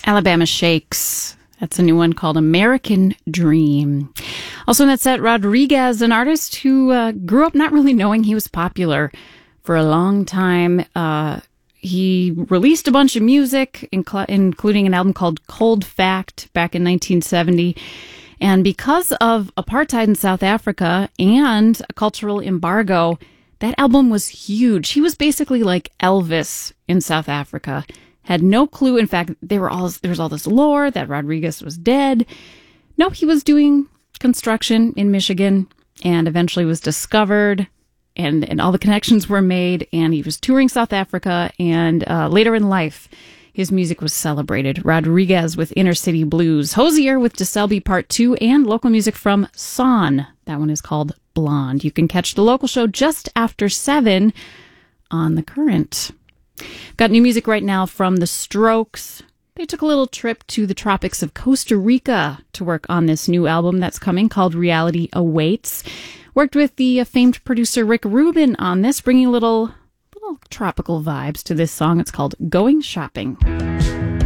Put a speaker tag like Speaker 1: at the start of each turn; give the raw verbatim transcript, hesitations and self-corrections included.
Speaker 1: Alabama Shakes. That's a new one called American Dream. Also in that set, Rodriguez, an artist who uh, grew up not really knowing he was popular for a long time. Uh, he released a bunch of music, inc- including an album called Cold Fact back in nineteen seventy. And because of apartheid in South Africa and a cultural embargo, that album was huge. He was basically like Elvis in South Africa. Had no clue. In fact, they were all, there was all this lore that Rodriguez was dead. No, he was doing construction in Michigan and eventually was discovered, and, and all the connections were made, and he was touring South Africa, and uh, later in life, his music was celebrated. Rodriguez with Inner City Blues, Hozier with DeSelby Part two, and local music from Son. That one is called Blonde. You can catch the local show just after seven on The Current. Got new music right now from The Strokes. They took a little trip to the tropics of Costa Rica to work on this new album that's coming called Reality Awaits. Worked with the famed producer Rick Rubin on this, bringing a little, little tropical vibes to this song. It's called Going Shopping.